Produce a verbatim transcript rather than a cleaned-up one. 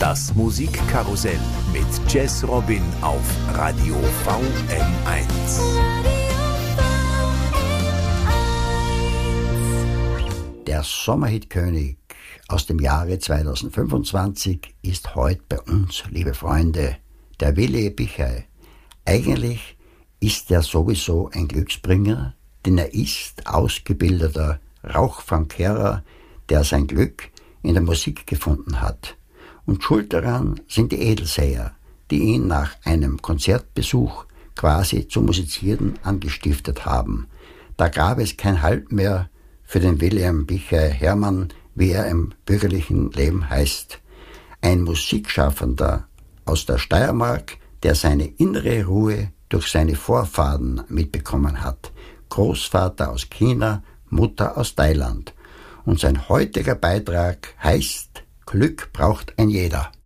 Das Musikkarussell mit Jazz Robin auf Radio V M eins. Der Sommerhitkönig aus dem Jahre zweitausendfünfundzwanzig ist heute bei uns, liebe Freunde, der Willi Bichai. Eigentlich ist er sowieso ein Glücksbringer, denn er ist ausgebildeter Rauchfangkehrer, der sein Glück in der Musik gefunden hat. Und schuld daran sind die Edelsäher, die ihn nach einem Konzertbesuch quasi zum Musizieren angestiftet haben. Da gab es kein Halt mehr für den William Bichai Hermann, wie er im bürgerlichen Leben heißt. Ein Musikschaffender aus der Steiermark, der seine innere Ruhe durch seine Vorfahren mitbekommen hat. Großvater aus China, Mutter aus Thailand. Und sein heutiger Beitrag heißt: Glück braucht ein jeder.